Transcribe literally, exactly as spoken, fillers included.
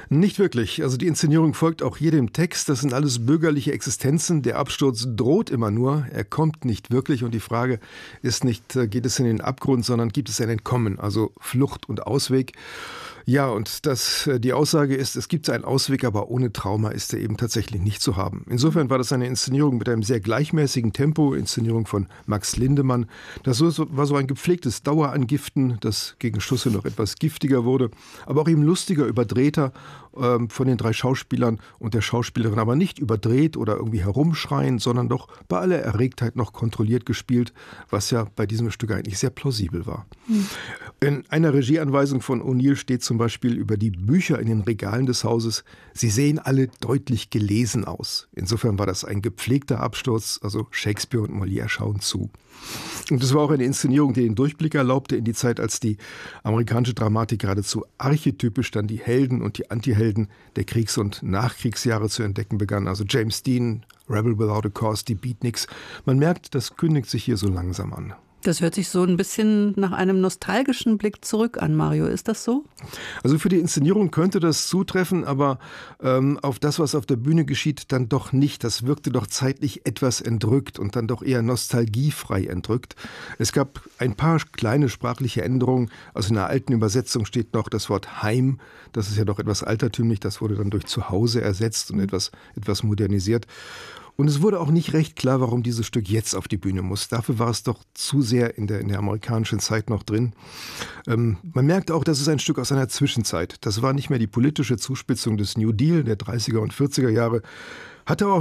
Nicht wirklich. Also die Inszenierung folgt auch hier dem Text. Das sind alles bürgerliche Existenzen. Der Absturz droht immer nur. Er kommt nicht wirklich. Und die Frage ist nicht, geht es in den Abgrund, sondern gibt es ein Entkommen, also Flucht und Ausweg. Ja, und das, die Aussage ist, es gibt einen Ausweg, aber ohne Trauma ist er eben tatsächlich nicht zu haben. Insofern war das eine Inszenierung mit einem sehr gleichmäßigen Tempo, Inszenierung von Max Lindemann. Das war so ein gepflegtes Dauerangiften, das gegen Schlusse noch etwas giftiger wurde, aber auch eben lustiger, überdrehter ähm, von den drei Schauspielern und der Schauspielerin, aber nicht überdreht oder irgendwie herumschreien, sondern doch bei aller Erregtheit noch kontrolliert gespielt, was ja bei diesem Stück eigentlich sehr plausibel war. Mhm. In einer Regieanweisung von O'Neill steht zum Beispiel über die Bücher in den Regalen des Hauses: Sie sehen alle deutlich gelesen aus. Insofern war das ein gepflegter Absturz, also Shakespeare und Molière schauen zu. Und es war auch eine Inszenierung, die den Durchblick erlaubte in die Zeit, als die amerikanische Dramatik geradezu archetypisch dann die Helden und die Antihelden der Kriegs- und Nachkriegsjahre zu entdecken begann. Also James Dean, Rebel Without a Cause, die Beatniks. Man merkt, das kündigt sich hier so langsam an. Das hört sich so ein bisschen nach einem nostalgischen Blick zurück an, Mario. Ist das so? Also für die Inszenierung könnte das zutreffen, aber ähm, auf das, was auf der Bühne geschieht, dann doch nicht. Das wirkte doch zeitlich etwas entrückt und dann doch eher nostalgiefrei entrückt. Es gab ein paar kleine sprachliche Änderungen. Also in der alten Übersetzung steht noch das Wort Heim. Das ist ja doch etwas altertümlich. Das wurde dann durch Zuhause ersetzt und etwas, etwas modernisiert. Und es wurde auch nicht recht klar, warum dieses Stück jetzt auf die Bühne muss. Dafür war es doch zu sehr in der, in der amerikanischen Zeit noch drin. Ähm, man merkt auch, das ist ein Stück aus einer Zwischenzeit. Das war nicht mehr die politische Zuspitzung des New Deal der dreißiger und vierziger Jahre. Hatte auch